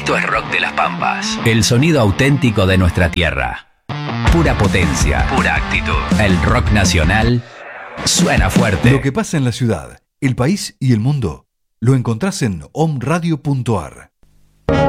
Esto es Rock de las Pampas. El sonido auténtico de nuestra tierra. Pura potencia, pura actitud. El rock nacional suena fuerte. Lo que pasa en la ciudad, el país y el mundo lo encontrás en omradio.ar.